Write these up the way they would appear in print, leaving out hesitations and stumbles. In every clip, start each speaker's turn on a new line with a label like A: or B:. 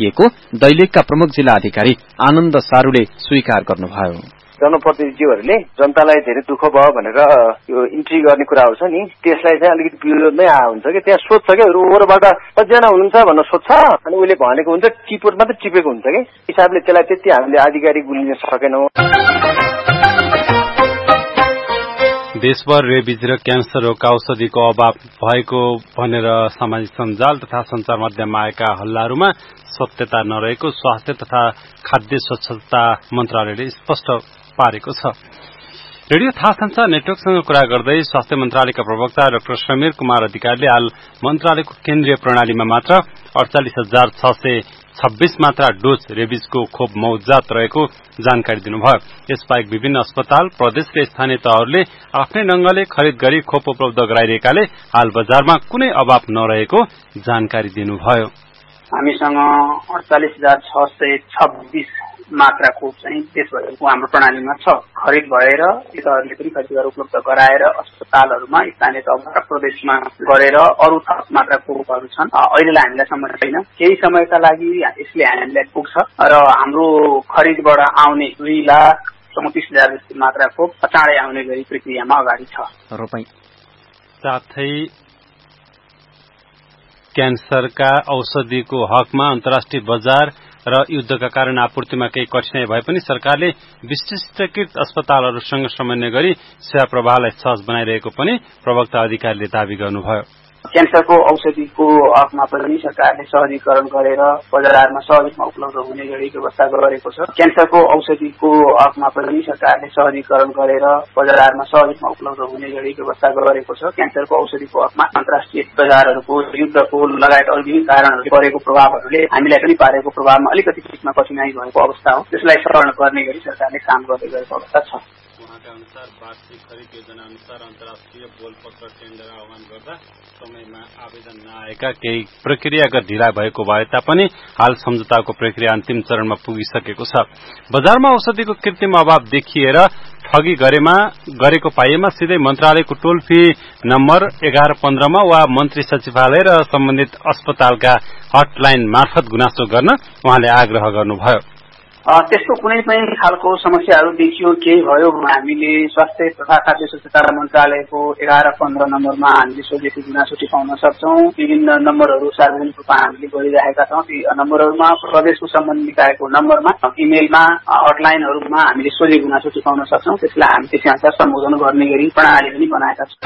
A: सकिएको दैलेखका प्रमुख जिल्ला अधिकारी आनन्द सारुले स्वीकार गर्नुभयो।
B: जनप्रतिनिधिहरूले जनतालाई धेरै दुःख भयो भनेर यो इन्ट्री गर्ने कुराहरू छ नि, त्यसलाई चाहिँ अलिकति विरोधमै हुन्छ कि त्यहाँ सोध्छ क्या ओरबाट कतिजना हुनुहुन्छ भनेर सोध्छ अनि उसले भनेको हुन्छ टिपोट मात्रै टिपेको हुन्छ कि हिसाबले त्यसलाई त्यति हामीले आधिकारिक बुझ्न सकेनौँ।
C: देशभर रेबिज र क्यान्सर रोगका औषधिको अभाव भएको भनेर सामाजिक सञ्जाल तथा सञ्चार माध्यममा आएका हल्लाहरूमा सत्यता नरहेको स्वास्थ्य तथा खाद्य स्वच्छता मन्त्रालयले स्पष्ट पारेको छ। रेडियो थाहा संचार नेटवर्कसँग कुरा गर्दै स्वास्थ्य मन्त्रालयका प्रवक्ता डाक्टर समीर कुमार अधिकारीले हाल मन्त्रालयको केन्द्रीय प्रणालीमा मात्र 48,626 मात्रा डोज रेबिजको खोप मौजात रहेको जानकारी दिनुभयो। यसबाहेक विभिन्न अस्पताल प्रदेश र स्थानीय तहहरूले आफ्नै ढंगले खरिद गरी खोप उपलब्ध गराइरहेकाले हाल बजारमा कुनै अभाव नरहेको जानकारी दिनुभयो।
D: हामीसँग 48,626 मात्रा खोप चाहिँ देशभरिको हाम्रो प्रणालीमा छ। खरिद भएर तहहरूले पनि खरिद गरेर उपलब्ध गराएर अस्पतालहरूमा स्थानीय तहमा प्रदेशमा गरेर अरू थप मात्रा खोपहरू छन्। अहिलेलाई हामीलाई समस्या छैन, केही समयका लागि यसले हामीलाई पुग्छ र हाम्रो खरिदबाट आउने 2,34,000 जति मात्रा खोप चाँडै आउने गरी प्रक्रियामा अगाडि छ।
C: साथै क्यान्सरका औषधिको हकमा अन्तर्राष्ट्रिय बजार र युद्धका कारण आपूर्तिमा केही कठिनाई भए पनि सरकारले विशिष्टकृत अस्पतालहरूसँग समन्वय गरी सेवा प्रवाहलाई सहज बनाइरहेको पनि प्रवक्ता अधिकारीले दावी गर्नुभयो।
D: क्यान्सरको औषधिको हकमा पनि सरकारले सहजीकरण गरेर बजारमा सहजमा उपलब्ध हुने गरी व्यवस्था गरेको छ। क्यान्सरको औषधिको हकमा पनि सरकारले सहजीकरण गरेर बजारमा सहजमा उपलब्ध हुने गरी व्यवस्था गरेको छ। क्यान्सरको औषधिको हकमा अन्तर्राष्ट्रिय बजारहरूको युद्धको लगायत अरू विभिन्न कारणहरूले परेको प्रभावहरूले हामीलाई पनि पारेको प्रभावमा अलिकति बिचमा कठिनाई भएको अवस्था हो। त्यसलाई सरल गर्ने गरी सरकारले काम गर्दै गएको अवस्था छ।
C: उहाँका अनुसार वार्षिक खरिद योजना अनुसार अन्तर्राष्ट्रिय बोलपत्र टेन्डर आह्वान गर्दा समयमा आवेदन नआएका केही प्रक्रियागत ढिला भएको भए तापनि हाल सम्झौताको प्रक्रिया अन्तिम चरणमा पुगिसकेको छ। बजारमा औषधिको कृत्रिम अभाव देखिएर ठगी गरेको पाइएमा सिधै मन्त्रालयको टोल फ्री नम्बर 1115 वा मन्त्री सचिवालय र सम्बन्धित अस्पतालका हटलाइन मार्फत गुनासो गर्न उहाँले आग्रह गर्नुभयो।
D: त्यस्तो कुनै पनि खालको समस्याहरू देखियो केही भयो भने हामीले स्वास्थ्य तथा खाद्य स्वच्छता मन्त्रालयको 1115 नम्बरमा हामीले सोझै गुनासो टिपाउन सक्छौं। विभिन्न नम्बरहरू सार्वजनिक रूपमा हामीले गरिरहेका छौं। ती नम्बरहरूमा प्रदेशको सम्बन्धित निकायको नम्बरमा इमेलमा हटलाइनहरूमा हामीले सोझै गुनासो टिपाउन सक्छौं। त्यसलाई हामी त्यसैअनुसार सम्बोधन गर्ने गरी प्रणाली पनि बनाएका छौं।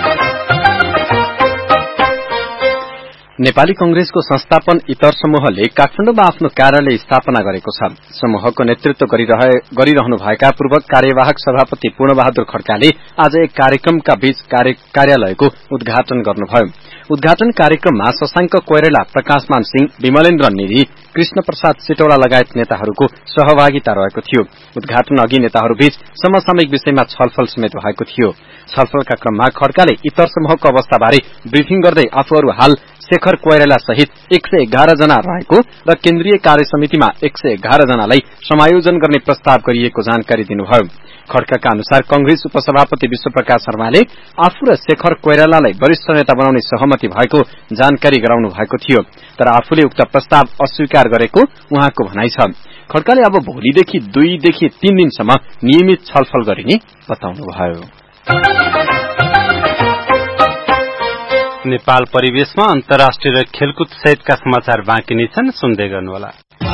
A: नेपाली कंग्रेसको संस्थापन इतर समूहले काठमाडौँमा आफ्नो कार्यालय स्थापना गरेको छ। समूहको नेतृत्व गरिरहनु भएका पूर्व कार्यवाहक सभापति पूर्णबहादुर खड्काले आज एक कार्यक्रमका बीच कार्यालयको उद्घाटन गर्नुभयो। उद्घाटन कार्यक्रममा शशाङ्क कोइराला, प्रकाशमान सिंह, विमलेन्द्र निधि, कृष्ण प्रसाद सिटौला लगायत नेताहरूको सहभागिता रहेको थियो। उद्घाटन अघि नेताहरूबीच समसामयिक विषयमा छलफल समेत भएको थियो। छलफलका क्रममा खड्काले इतर समूहको अवस्थाबारे ब्रिफिङ गर्दै आफूहरू हाल शेखर कोइराला सहित 111 जना रहेको र केन्द्रीय कार्य समितिमा 111 जनालाई समायोजन गर्ने प्रस्ताव गरिएको जानकारी दिनुभयो। खड्काका अनुसार कंग्रेस उपसभापति विश्वप्रकाश शर्माले आफू र शेखर कोइरालालाई वरिष्ठ नेता बनाउने सहमति भएको जानकारी गराउनु भएको थियो, तर आफूले उक्त प्रस्ताव अस्वीकार गरेको उहाँको भनाइ छ। खड्काले अब भोलिदेखि 2 देखि 3 दिनसम्म नियमित छलफल गरिने बताउनुभयो।
C: नेपाल परिवेशमा अन्तर्राष्ट्रिय र खेलकुद सहितका समाचार बाँकी नै छन्, सुन्दै गर्नुहोला।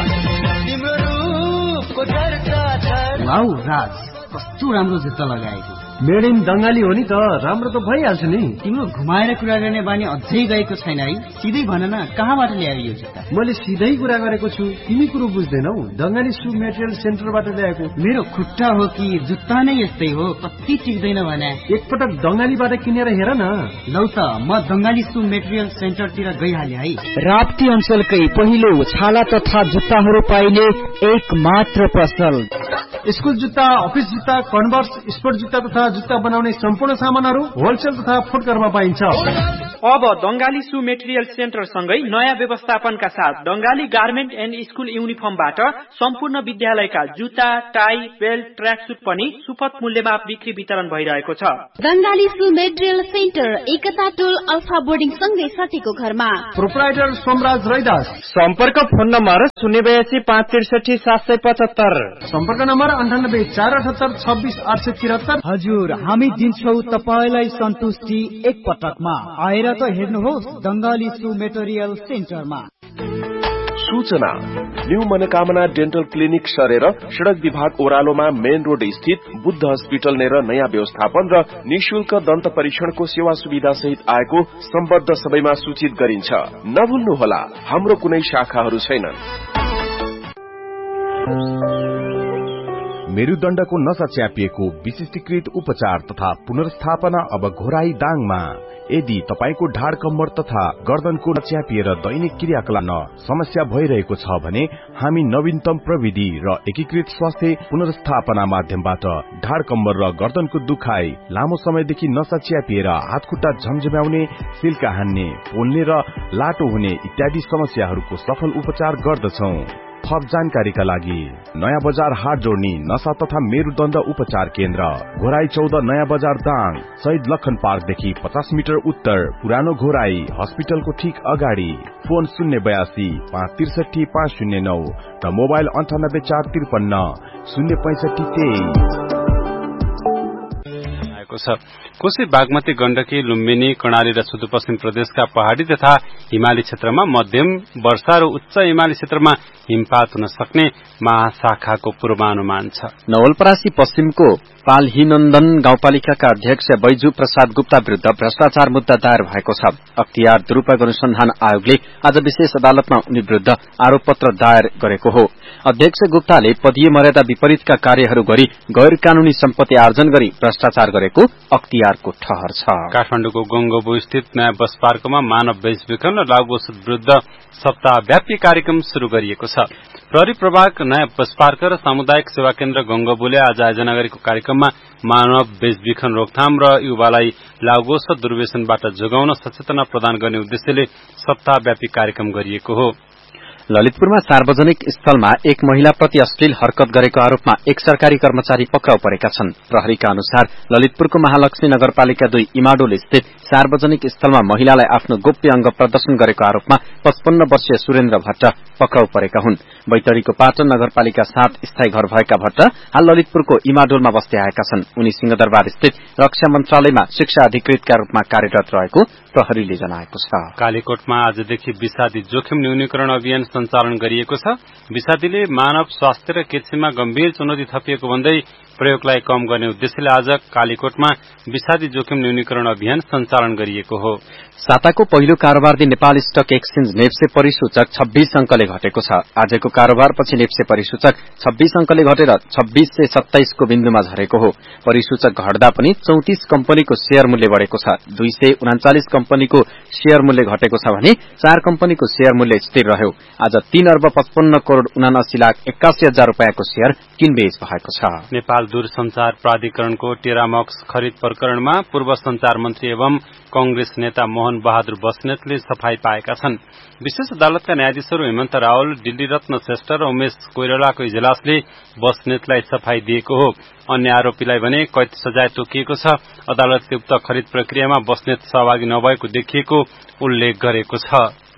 E: वाउ राज, कस्तो राम्रो जुत्ता लगाएको। मेड इन बंगाली हो नि त, राम्रो त भइहाल्छ नि।
F: तिम्रो घुमाएर कुरा गर्ने बानी अझै गएको छैन है? सिधै भन न, कहाँबाट ल्यायो यो जुत्ता?
E: मैले सिधै कुरा गरेको छु, तिमी कुरो बुझ्दैनौ। बंगाली सु मेटेरियल सेन्टरबाट ल्याएको।
F: मेरो खुट्टा हो कि जुत्ता नै यस्तै हो, कति टिक्दैन भने।
E: एकपटक बंगालीबाट किनेर हेर न।
F: लौ त, म बंगाली सु मेटेरियल सेन्टरतिर गइहाले है।
G: राप्ती अञ्चलकै पहिलो छाला तथा जुत्ताहरू पाइने एक मात्र पसल
E: स्कुल जुत्ता, अफिस जुत्ता, कन्भर्स, स्पोर्ट जुत्ता तथा जुत्ता बनाउने सम्पूर्ण सामानहरू होलसेल तथा फुटकरमा पाइन्छ।
G: अब दंगाली सु मेटेरियल सेन्टर सँगै नयाँ व्यवस्थापनका साथ दंगाली गार्मेन्ट एन्ड स्कुल युनिफर्मबाट सम्पूर्ण विद्यालयका जुत्ता, टाई, बेल्ट, ट्र्याकसुट पनि सुपथ मूल्यमा बिक्री वितरण भइरहेको छ।
H: दंगाली सु मेटेरियल सेन्टर एकता टोल अल्फा बोर्डिङ सँगै सटेको घरमा।
E: प्रोप्राइटर सोमराज रैदास।
G: सम्पर्क फोन नम्बर 082 563 775।
E: सम्पर्क नम्बर 98 478 26 873।
F: हजुर, हामी दिन्छौ तपाईलाई सन्तुष्टि एक पटकमा। आएर त हेर्नुहोस् दंगाली सु मेटेरियल सेन्टरमा।
I: सूचना न्यू मनोकामना डेन्टल क्लिनिक सरेर सड़क विभाग ओह्रालोमा मेन रोड स्थित बुद्ध हस्पिटल नेर नयाँ व्यवस्थापन र निशुल्क दन्त परीक्षणको सेवा सुविधा सहित आएको सम्बद्ध सबैमा सूचित गरिन्छ। नभुल्नुहोला, हाम्रो कुनै शाखाहरू छैनन्।
J: मेरुदण्डको नसा च्यापिएको विशिष्टीकृत उपचार तथा पुनर्स्थापना अब घोराई दाङमा। यदि तपाईको ढाड कम्मर तथा गर्दनको च्यापिएर दैनिक क्रियाकलाप समस्या भइरहेको छ भने हामी नवीनतम प्रविधि र एकीकृत स्वास्थ्य पुनर्स्थापना माध्यमबाट ढाड कम्मर र गर्दनको दुखाइ, लामो समयदेखि नसा च्यापिएर हातखुट्टा झमझम्याउने, सिल्का हान्ने, पोल्ने र लाटो हुने इत्यादि समस्याहरूको सफल उपचार गर्दछौं। थप जानकारीका लागि नयाँ बजार हाट जोड्ने नशा तथा मेरुदण्ड उपचार केन्द्र, घोराई 14 नयाँ बजार दाङ, शहीद लखन पार्कदेखि 50 मिटर उत्तर, पुरानो घोराई हस्पिटलको ठीक अगाडि। फोन 082 563 509 र मोबाइल 98 453 065
C: कोशी, बागमती, गण्डकी, लुम्बिनी, कर्णाली र सुदूरपश्चिम प्रदेशका पहाड़ी तथा हिमाली क्षेत्रमा मध्यम वर्षा र उच्च हिमाली क्षेत्रमा हिमपात हुन सक्ने महाशाखाको पूर्वानुमान छ।
A: नवलपरासी पश्चिमको पालहीनन्दन गाउँपालिकाका अध्यक्ष बैजू प्रसाद गुप्ता विरूद्ध भ्रष्टाचार मुद्दा दायर भएको छ। अख्तियार दुरूपयोग अनुसन्धान आयोगले आज विशेष अदालतमा उनी विरूद्ध आरोप पत्र दायर गरेको हो। अध्यक्ष गुप्ताले पदीय मर्यादा विपरीतका कार्यहरू गरी गैर कानूनी सम्पत्ति आर्जन गरी भ्रष्टाचार गरेको अख्तियारको ठहर छ।
C: काठमाडौँको गंगोबु स्थित नयाँ बस पार्कमा मानव बेचबिखन र लागू औषध विरूद्ध सप्ताहव्यापी कार्यक्रम शुरू गरिएको छ। प्रहरी प्रभाग, नयाँ बस पार्क र सामुदायिक सेवा केन्द्र गंगोबुले आज आयोजना गरेको कार्यक्रममा मानव बेचबिखन रोकथाम र युवालाई लागू औषध दुर्व्यसनबाट जोगाउन सचेतना प्रदान गर्ने उद्देश्यले सप्ताहव्यापी कार्यक्रम गरिएको हो।
A: ललितपुरमा सार्वजनिक स्थलमा एक महिलाप्रति अश्लील हरकत गरेको आरोपमा एक सरकारी कर्मचारी पक्राउ परेका छन्। प्रहरीका अनुसार ललितपुरको महालक्ष्मी नगरपालिका 2 इमाडोल स्थित सार्वजनिक स्थलमा महिलालाई आफ्नो गोप्य अंग प्रदर्शन गरेको आरोपमा 55 वर्षीय सुरेन्द्र भट्ट पक्राउ परेका हुन्। बैतडीको पाटन नगरपालिका 7 स्थायी घर भएका भट्ट हाल ललितपुरको इमाडोलमा बस्दै आएका छन्। उनी सिंहदरबार स्थित रक्षा मन्त्रालयमा शिक्षा अधिकृतका रूपमा कार्यरत रहेको प्रहरीले जनाएको छ।
C: कालीकोटमा आजदेखि विषादी जोखिम न्यूनीकरण अभियान सञ्चालन गरिएको छ। विषादीले मानव स्वास्थ्य र कृषिमा गम्भीर चुनौती थपिएको भन्दै प्रयोगलाई कम गर्ने उद्देश्यले आज कालीकोटमा विषादी जोखिम न्यूनीकरण अभियान सञ्चालन गरिएको हो।
A: साताको पहिलो कारोबार दिन नेपाल स्टक एक्सचेन्ज नेप्से परिसूचक 26 अंकले घटेको छ। आजको कारोबारपछि नेप्से परिसूचक 26 अंकले घटेर 2627 को बिन्दुमा झरेको हो। परिसूचक घट्दा पनि 34 कम्पनीको शेयर मूल्य बढेको छ। 239 कम्पनीको शेयर मूल्य घटेको छ भने 4 कम्पनीको शेयर मूल्य स्थिर रह्यो। आज 3 अर्ब 55 करोड़ 79 लाख 81 हजार रुपैयाँको शेयर किनबेच भएको छ।
C: नेपाल दूरसञ्चार प्राधिकरणको टेरामक्स खरिद प्रकरणमा पूर्व संचार मन्त्री एवं कांग्रेस नेता मोहन बहादुर बस्नेतले सफाई पाएका छन्। विशेष अदालतका न्यायाधीशहरू हेमन्त रावल, दिल्ली रत्न श्रेष्ठ र उमेश कोइरालाको इजलासले बस्नेतलाई सफाई दिएको हो। अन्य आरोपीलाई भने कैद सजाय तोकिएको छ। अदालतले उक्त खरिद प्रक्रियामा बस्नेत सहभागी नभएको देखिएको उल्लेख गरेको छ।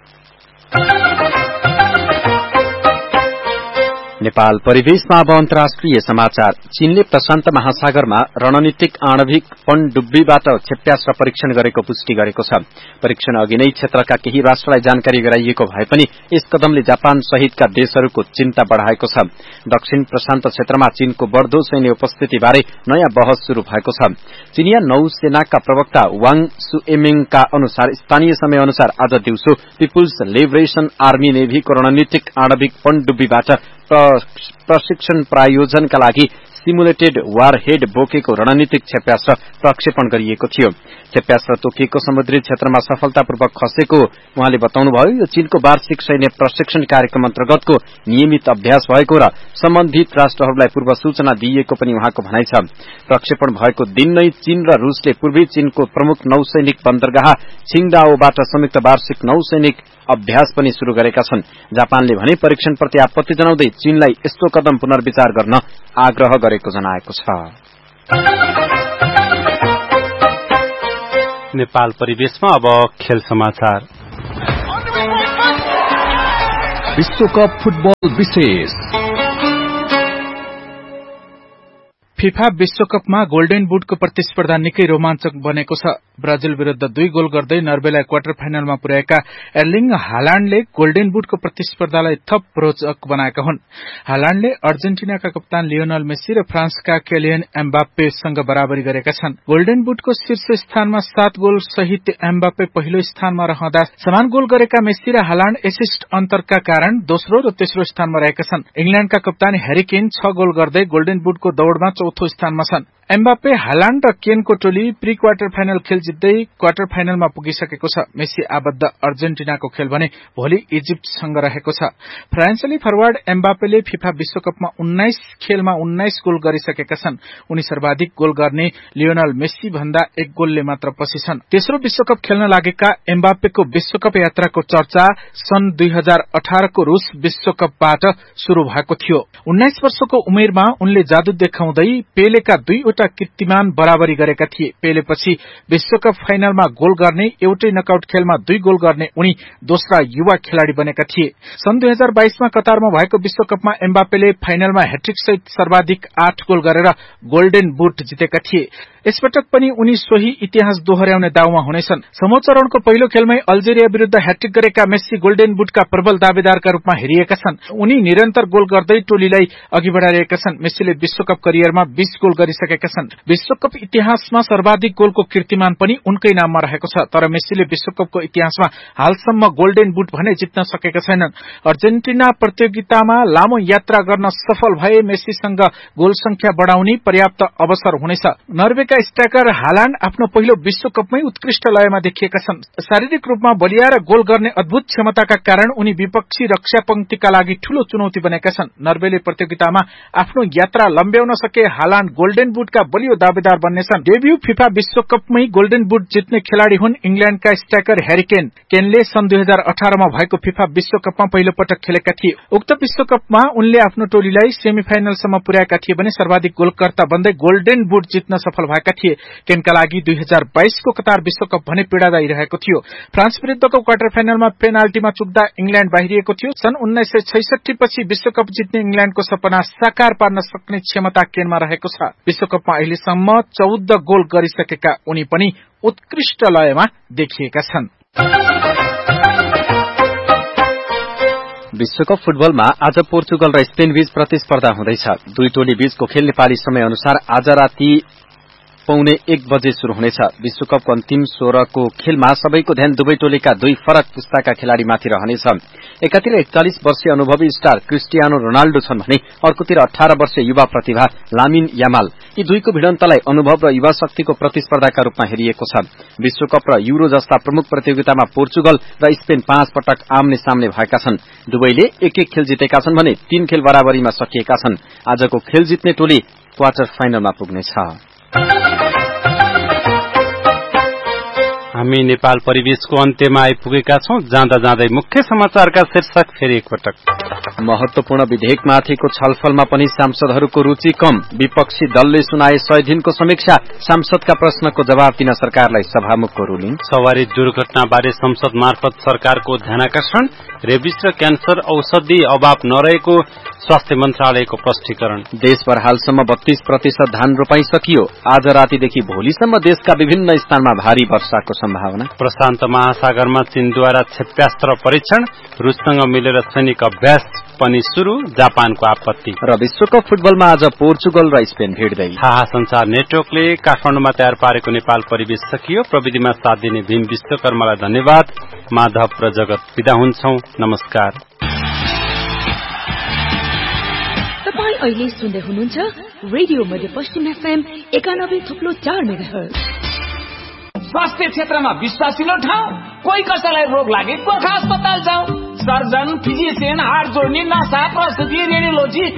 A: नेपाल परिवेशमा अब अन्तर्राष्ट्रिय समाचार। चीनले प्रशान्त महासागरमा रणनीतिक आणविक पनडुब्बीबाट क्षेप्यास्त्र परीक्षण गरेको पुष्टि गरेको छ। परीक्षण अघि नै क्षेत्रका केही राष्ट्रलाई जानकारी गराइएको भए पनि यस कदमले जापान सहितका देशहरूको चिन्ता बढ़ाएको छ। दक्षिण प्रशान्त क्षेत्रमा चीनको बढ़दो सैन्य उपस्थितिबारे नयाँ बहस शुरू भएको छ। चीनिया नौसेनाका प्रवक्ता वाङ सुएमिङका अनुसार स्थानीय समय अनुसार आज दिउँसो पिपुल्स लिबरेशन आर्मी नेभीको रणनीतिक आणविक पनडुब्बीबाट प्रशिक्षण प्रायोजनका लागि सिमुलेटेड वारहेड बोकेको रणनीतिक क्षेप्यास्त्र प्रक्षेपण गरिएको थियो। क्षेप्यास्त्र तोकिएको समुद्री क्षेत्रमा सफलतापूर्वक खसेको उहाँले बताउनुभयो। यो चीनको वार्षिक सैन्य प्रशिक्षण कार्यक्रम अन्तर्गतको नियमित अभ्यास भएको र सम्बन्धित राष्ट्रहरूलाई पूर्व सूचना दिइएको पनि उहाँको भनाइ छ। प्रक्षेपण भएको दिन नै चीन र रूसले पूर्वी चीनको प्रमुख नौसैनिक बन्दरगाह छिङडाओबाट संयुक्त वार्षिक नौसैनिक अभ्यास पनि शुरू गरेका छन्। जापानले भने परीक्षणप्रति आपत्ति जनाउँदै चीनलाई यस्तो कदम पुनर्विचार गर्न आग्रह गरेको जनाएको छ।
C: नेपाल परिवेशमा अब खेल समाचार।
K: विश्वकप फुटबल विशेष।
L: फिफा विश्वकपमा गोल्डन बुटको प्रतिस्पर्धा निकै रोमाञ्चक बनेको छ। ब्राजिल विरूद्ध 2 गोल गर्दै नर्वेलाई क्वार्टर फाइनलमा पुर्याएका एर्लिङ हालाण्डले गोल्डन बुटको प्रतिस्पर्धालाई थप रोचक बनाएका हुन्। हालाण्डले अर्जेन्टिनाका कप्तान लियोनल मेस्सी र फ्रान्सका केलियन एम्बाप्पेसँग बराबरी गरेका छन्। गोल्डन बुटको शीर्ष स्थानमा 7 गोल सहित एम्बाप्पे पहिलो स्थानमा रहँदा समान गोल गरेका मेस्सी र हालाण्ड एसिस्ट अन्तरका कारण दोस्रो र तेस्रो स्थानमा रहेका छन्। इंग्ल्याण्डका कप्तान ह्यारी केन 6 गोल गर्दै गोल्डन बुटको दौड़मा चौथो स्थानमा छन्। एम्बाप्पे, हालाण्ड र केनको टोली प्री क्वार्टर फाइनल खेल जित्दै क्वार्टर फाइनलमा पुगिसकेको छ। मेस्सी आबद्ध अर्जेन्टिनाको खेल भने भोलि इजिप्टसँग रहेको छ। फ्रान्सेली फरवार्ड एम्बाप्पेले फिफा विश्वकपमा 19 खेलमा 19 गोल गरिसकेका छन्। उनी सर्वाधिक गोल गर्ने लियोनल मेस्सी भन्दा 1 गोलले मात्र पछि छन्। तेस्रो विश्वकप खेल्न लागेका एम्बाप्पेको विश्वकप यात्राको चर्चा सन् 2018 को रूस विश्वकपबाट शुरू भएको थियो। 19 वर्षको उमेरमा उनले जादु देखाउँदै पेलेका 2 कीर्तिमान बराबरी गरेका थिए। पेलेपछि विश्वकप फाइनलमा गोल गर्ने, एउटै नकआउट खेलमा 2 गोल गर्ने उनी दोस्रा युवा खेलाड़ी बनेका थिए। सन् 2022 मा कतारमा भएको विश्वकपमा एम्बाप्पेले फाइनलमा ह्याट्रिक सहित सर्वाधिक 8 गोल गरेर गोल्डन बुट जितेका थिए। यसपटक पनि उनी सोही इतिहास दोहोर्याउने दाउमा हुनेछन्। समूह चरणको पहिलो खेलमै अल्जेरिया विरूद्ध ह्याट्रिक गरेका मेस्सी गोल्डन बुटका प्रबल दावेदारका रूपमा हेरिएका छन्। उनी निरन्तर गोल गर्दै टोलीलाई अघि बढाइरहेका छन्। मेस्सीले विश्वकप करियरमा 20 गोल गरिसकेका छन्। विश्वकप इतिहासमा सर्वाधिक गोलको कीर्तिमान पनि उनकै नाममा रहेको छ। तर मेस्सीले विश्वकपको इतिहासमा हालसम्म गोल्डन बुट भने जित्न सकेका छैनन्। अर्जेन्टिना प्रतियोगितामा लामो यात्रा गर्न सफल भए मेस्सीसँग गोल संख्या बढाउने पर्याप्त अवसर हुनेछ। नर्वेका स्ट्राइकर हालाण्ड आफ्नो पहिलो विश्वकपमै उत्कृष्ट लयमा देखिएका छन्। शारीरिक रूपमा बलिया र गोल गर्ने अद्भुत क्षमताका कारण उनी विपक्षी रक्षा पंक्तिका लागि ठूलो चुनौती बनेका छन्। नर्वेले प्रतियोगितामा आफ्नो यात्रा लम्ब्याउन सके हालाण्ड गोल्डन बुटका बलियो दावेदार बन्नेछन्। डेब्यू फिफा विश्वकपमै गोल्डन बुट जित्ने खेलाड़ी हुन् इंग्ल्याण्डका स्ट्राइकर ह्यारी केन। केनले सन् 2018 मा भएको फिफा विश्वकपमा पहिलो पटक खेलेका थिए। उक्त विश्वकपमा उनले आफ्नो टोलीलाई सेमिफाइनलसम्म पुर्याएका थिए भने सर्वाधिक गोलकर्ता बन्दै गोल्डन बुट जित्न सफल भएका थिए। केनका लागि 2022 को कतार विश्वकप भने पीड़ादायी रहेको थियो। फ्रान्स विरुद्धको क्वार्टर फाइनलमा पेनाल्टीमा चुक्दा इंग्ल्याण्ड बाहिरिएको थियो। सन् 1966 पछि विश्वकप जित्ने इंग्ल्याण्डको सपना साकार पार्न सक्ने क्षमता केनमा रहेको छ। विश्वकपमा अहिलेसम्म 14 गोल गरिसकेका उनी पनि उत्कृष्ट लयमा देखिएका छन्।
A: विश्वकप फुटबलमा आज पोर्चुगल र स्पेन बीच प्रतिस्पर्धा हुँदैछ। 2 टोली बीचको खेल नेपाली समय अनुसार आज राति 1:15 बजे शुरू हुनेछ। विश्वकपको अन्तिम 16 को खेलमा सबैको ध्यान दुवै टोलीका 2 फरक पुस्ताका खेलाड़ीमाथि रहनेछ। एकातिर 41 वर्षीय अनुभवी स्टार क्रिस्टियानो रोनाल्डो छन् भने अर्कोतिर 18 वर्षीय युवा प्रतिभा लामिन यामाल। यी दुईको भिडन्तलाई अनुभव र युवा शक्तिको प्रतिस्पर्धाका रूपमा हेरिएको छ। विश्वकप र यूरो जस्ता प्रमुख प्रतियोगितामा पोर्चुगल र स्पेन 5 पटक आम्ने सामने भएका छन्। दुवैले 1-1 खेल जितेका छन् भने 3 खेल बराबरीमा सकिएका छन्। आजको खेल जित्ने टोली क्वार्टर फाइनलमा पुग्नेछ।
C: हामी नेपाल परिवेशको अन्त्यमा आइपुगेका छौं। जाँदा जाँदै मुख्य समाचारका शीर्षक फेरि एकपटक।
A: महत्वपूर्ण विधेयकमाथिको छलफलमा पनि सांसदहरूको रुचि कम। विपक्षी दलले सुनाए 100 दिनको समीक्षा। सांसदका प्रश्नको जवाब दिन सरकारलाई सभामुखको रुलिङ।
C: सवारी दुर्घटनाबारे संसद मार्फत सरकारको ध्यानाकर्षण। रेबिस र क्यान्सर औषधि अभाव नरहेको स्वास्थ्य मन्त्रालयको स्पष्टीकरण।
A: देशभर हालसम्म 32% धान रोपाई सकियो। आज रातिदेखि भोलिसम्म देशका विभिन्न स्थानमा भारी वर्षाको सम्भावना।
C: प्रशान्त महासागरमा चीनद्वारा क्षेप्यास्त्र परीक्षण। रूससँग मिलेर सैनिक अभ्यास पनि शुरू। जापानको आपत्ति।
A: र विश्वकप फुटबलमा आज पोर्चुगल र स्पेन भिड्दै।
C: थाहा संचार नेटवर्कले काठमाडौँमा तयार पारेको नेपाल परिवेश सकियो। प्रविधिमा साथ दिने भीम विश्वकर्मालाई धन्यवाद। माधव र जगत बिदा हुन्छौं। नमस्कार।
M: अहिले सुन्दै हुनुहुन्छ रेडियो मध्यपश्चिम FM 91.4 मेगाहर्ज।
N: स्वास्थ्य क्षेत्रमा विश्वासिलो ठाउँ, कोही कसैलाई रोग लागे गोर्खा अस्पताल जाऊ। सर्जन, फिजिशियन, हाड जोड्ने, नसा, प्रस्तुति, रेडियोलोजी